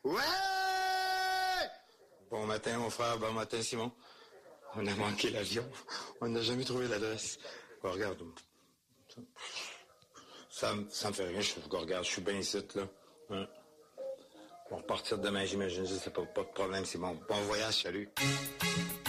Ouais! Bon matin, mon frère. Bon matin, Simon. On a manqué l'avion. On n'a jamais trouvé l'adresse. Oh, regarde. Ça me fait rien. Regarde, je suis bien ici, là. Hein? On va repartir demain, j'imagine. Je sais pas de problème, Simon. Bon voyage, salut.